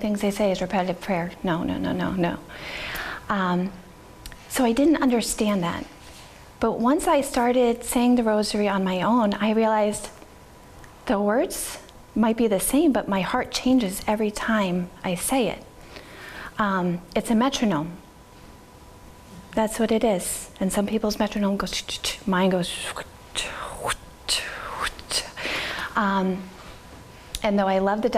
things they say is repetitive prayer. No, no, no, no, no. So I didn't understand that. But once I started saying the rosary on my own, I realized the words might be the same, but my heart changes every time I say it. It's a metronome. That's what it is. And some people's metronome goes, mine goes, and though I love the